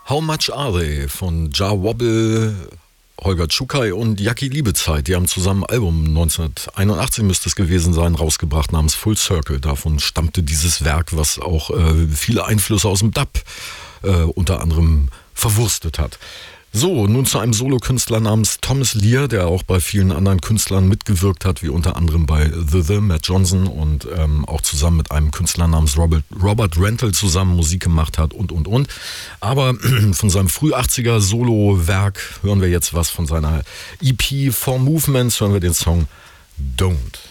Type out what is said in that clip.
How Much Are They von Ja Wobble, Holger Czukay und Jackie Liebezeit. Die haben zusammen ein Album 1981 müsste es gewesen sein, rausgebracht namens Full Circle. Davon stammte dieses Werk, was auch viele Einflüsse aus dem Dub unter anderem verwurstet hat. So, nun zu einem Solokünstler namens Thomas Lear, der auch bei vielen anderen Künstlern mitgewirkt hat, wie unter anderem bei The Matt Johnson und auch zusammen mit einem Künstler namens Robert Rental zusammen Musik gemacht hat und. Aber von seinem Früh-80er Solo-Werk hören wir jetzt was von seiner EP Four Movements, hören wir den Song Don't.